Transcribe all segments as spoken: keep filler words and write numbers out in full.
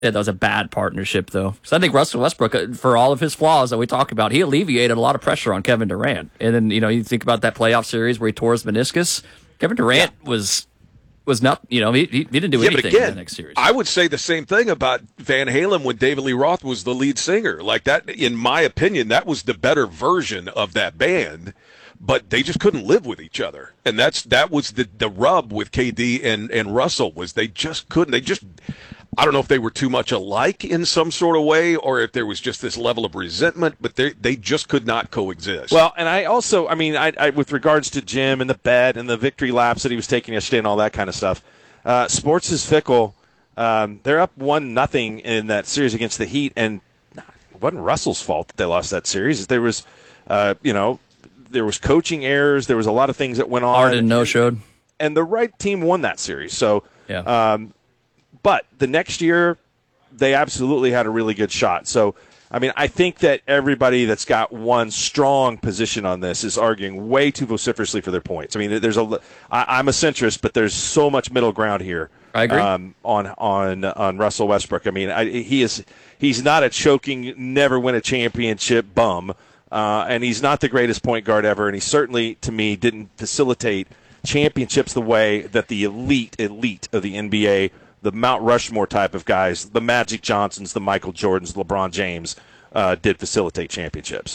Yeah, that was a bad partnership, though. So I think Russell Westbrook, for all of his flaws that we talk about, he alleviated a lot of pressure on Kevin Durant. And then, you know, you think about that playoff series where he tore his meniscus. Kevin Durant yeah. was was not, you know, he, he didn't do yeah, anything but again, in the next series. I would say the same thing about Van Halen when David Lee Roth was the lead singer. Like that, in my opinion, that was the better version of that band. But they just couldn't live with each other, and that's that was the the rub with K D and and Russell was they just couldn't. They just I don't know if they were too much alike in some sort of way, or if there was just this level of resentment. But they they just could not coexist. Well, and I also, I mean, I, I with regards to Jim and the bet and the victory laps that he was taking yesterday and all that kind of stuff, uh, sports is fickle. Um, they're up one nothing in that series against the Heat, and it wasn't Russell's fault that they lost that series. There was, uh, you know. There was coaching errors. There was a lot of things that went on. Harden no-showed. And the right team won that series. So, yeah. Um, but the next year, they absolutely had a really good shot. So, I mean, I think that everybody that's got one strong position on this is arguing way too vociferously for their points. I mean, there's a. I, I'm a centrist, but there's so much middle ground here. I agree. Um, on on on Russell Westbrook. I mean, I, he is he's not a choking, never win a championship bum. Uh, and he's not the greatest point guard ever, and he certainly, to me, didn't facilitate championships the way that the elite, elite of the N B A, the Mount Rushmore type of guys, the Magic Johnsons, the Michael Jordans, LeBron James, uh, did facilitate championships.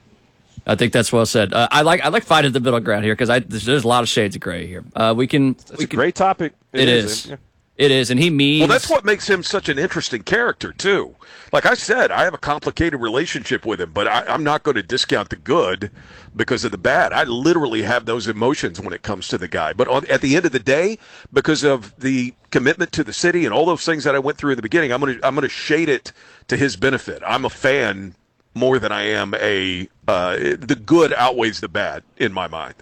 I think that's well said. Uh, I like I like finding the middle ground here because there's, there's a lot of shades of gray here. Uh, we can. It's we a can, great topic. It, it is. is. Yeah. It is, and he means... Well, that's what makes him such an interesting character, too. Like I said, I have a complicated relationship with him, but I, I'm not going to discount the good because of the bad. I literally have those emotions when it comes to the guy. But on, at the end of the day, because of the commitment to the city and all those things that I went through in the beginning, I'm going to I'm going to shade it to his benefit. I'm a fan more than I am a... Uh, the good outweighs the bad in my mind.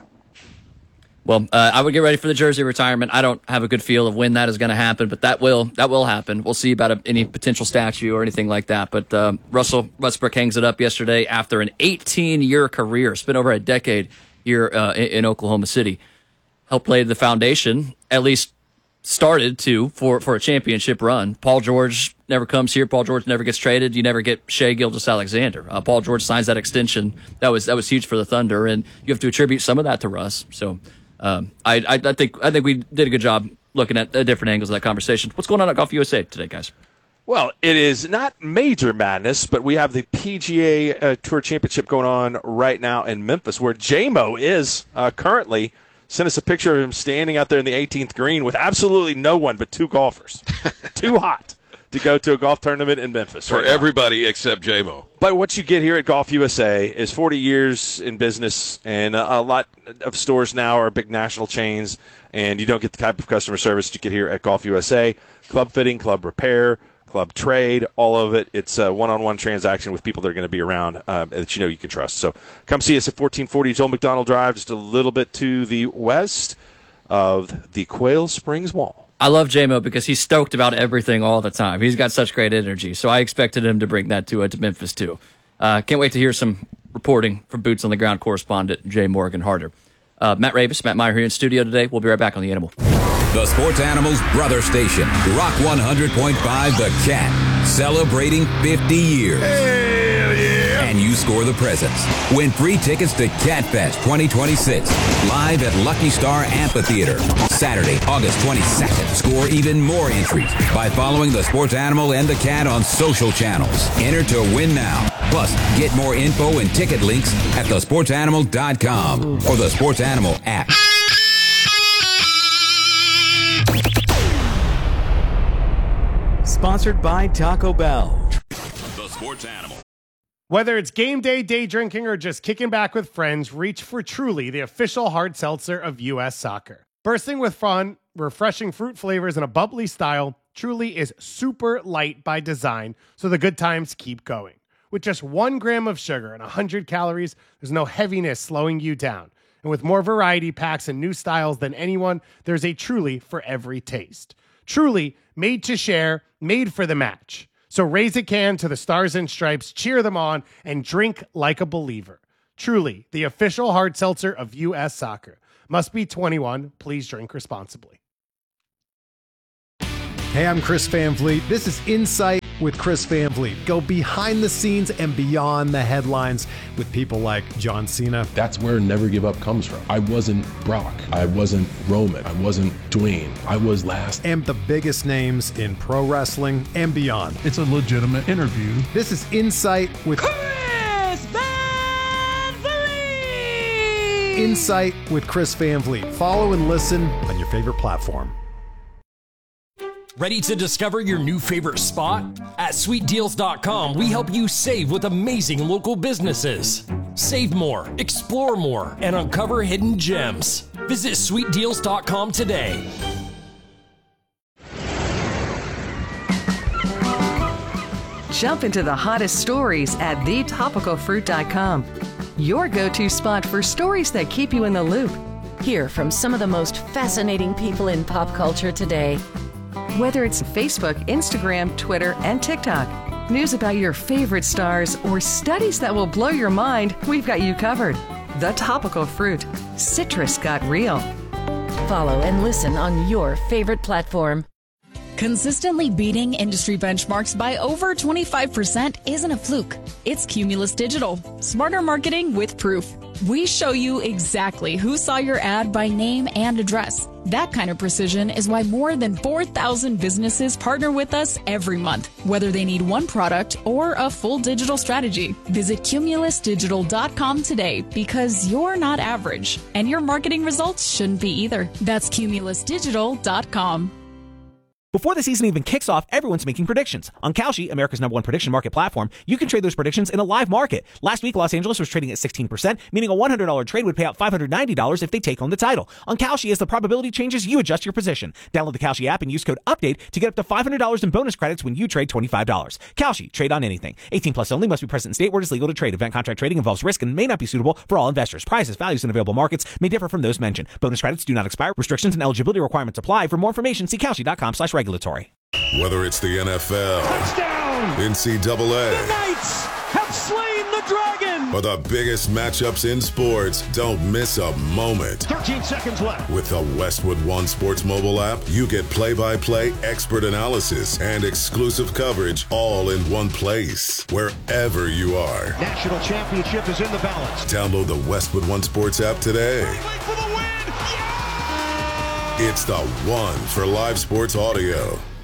Well, uh, I would get ready for the jersey retirement. I don't have a good feel of when that is going to happen, but that will that will happen. We'll see about a, any potential statue or anything like that. But um, Russell Westbrook hangs it up yesterday after an eighteen-year career, spent over a decade here uh, in, in Oklahoma City. Helped lay the foundation, at least started to, for, for a championship run. Paul George never comes here. Paul George never gets traded. You never get Shai Gilgeous-Alexander. Uh, Paul George signs that extension. That was that was huge for the Thunder, and you have to attribute some of that to Russ. So. Um, I, I, I think I think we did a good job looking at uh, different angles of that conversation. What's going on at Golf U S A today, guys? Well, it is not major madness, but we have the P G A uh, Tour Championship going on right now in Memphis, where J-Mo is uh, currently. Sent us a picture of him standing out there in the eighteenth green with absolutely no one but two golfers. Too hot to go to a golf tournament in Memphis. For right everybody except J-Mo. But what you get here at Golf U S A is forty years in business, and a, a lot of stores now are big national chains, and you don't get the type of customer service you get here at Golf U S A. Club fitting, club repair, club trade, all of it. It's a one-on-one transaction with people that are going to be around uh, that you know you can trust. So come see us at fourteen forty Joel McDonald Drive, just a little bit to the west of the Quail Springs Mall. I love J-Mo because he's stoked about everything all the time. He's got such great energy, so I expected him to bring that to, uh, to Memphis, too. Uh, can't wait to hear some reporting from Boots on the Ground correspondent Jay Morgan Harder. Uh, Matt Ravis, Matt Meyer here in studio today. We'll be right back on The Animal. The Sports Animals brother station, Rock one hundred point five The Cat, celebrating fifty years. Hell yeah! And you score the presents. Win free tickets to CatFest twenty twenty-six, live at Lucky Star Amphitheater, Saturday, August twenty-second. Score even more entries by following the Sports Animal and The Cat on social channels. Enter to win now. Plus, get more info and ticket links at the sports animal dot com or the Sports Animal app. Sponsored by Taco Bell. The Sports Animal. Whether it's game day, day drinking, or just kicking back with friends, reach for Truly, the official hard seltzer of U S Soccer. Bursting with fun, refreshing fruit flavors, and a bubbly style, Truly is super light by design, so the good times keep going. With just one gram of sugar and one hundred calories, there's no heaviness slowing you down. And with more variety packs and new styles than anyone, there's a Truly for every taste. Truly, made to share, made for the match. So raise a can to the Stars and Stripes, cheer them on, and drink like a believer. Truly, the official hard seltzer of U S Soccer. Must be twenty-one. Please drink responsibly. Hey, I'm Chris Van Vliet. This is Insight with Chris Van Vliet. Go behind the scenes and beyond the headlines with people like John Cena. That's where Never Give Up comes from. I wasn't Brock. I wasn't Roman. I wasn't Dwayne. I was last. And the biggest names in pro wrestling and beyond. It's a legitimate interview. This is Insight with Chris Van Vliet. Insight with Chris Van Vliet. Follow and listen on your favorite platform. Ready to discover your new favorite spot? At sweet deals dot com, we help you save with amazing local businesses. Save more, explore more, and uncover hidden gems. Visit sweet deals dot com today. Jump into the hottest stories at the topical fruit dot com. Your go-to spot for stories that keep you in the loop. Hear from some of the most fascinating people in pop culture today. Whether it's Facebook, Instagram, Twitter, and TikTok, news about your favorite stars, or studies that will blow your mind, we've got you covered. The Topical Fruit. Citrus got real. Follow and listen on your favorite platform. Consistently beating industry benchmarks by over twenty-five percent isn't a fluke. It's Cumulus Digital. Smarter marketing with proof. We show you exactly who saw your ad by name and address. That kind of precision is why more than four thousand businesses partner with us every month, whether they need one product or a full digital strategy. Visit cumulus digital dot com today because you're not average, and your marketing results shouldn't be either. That's cumulus digital dot com. Before the season even kicks off, everyone's making predictions. On Kalshi, America's number one prediction market platform, you can trade those predictions in a live market. Last week, Los Angeles was trading at sixteen percent, meaning a one hundred dollars trade would pay out five hundred ninety dollars if they take home the title. On Kalshi, as the probability changes, you adjust your position. Download the Kalshi app and use code UPDATE to get up to five hundred dollars in bonus credits when you trade twenty-five dollars. Kalshi, trade on anything. eighteen plus only, must be present in state where it is legal to trade. Event contract trading involves risk and may not be suitable for all investors. Prices, values, and available markets may differ from those mentioned. Bonus credits do not expire. Restrictions and eligibility requirements apply. For more information, see kalshi dot com slash regulatory. Whether it's the N F L, touchdown, N C double A, the Knights have slain the dragon, or the biggest matchups in sports, don't miss a moment. thirteen seconds left. With the Westwood One Sports mobile app, you get play-by-play, expert analysis, and exclusive coverage all in one place, wherever you are. National championship is in the balance. Download the Westwood One Sports app today. Wait for the win. Yeah! It's the one for live sports audio.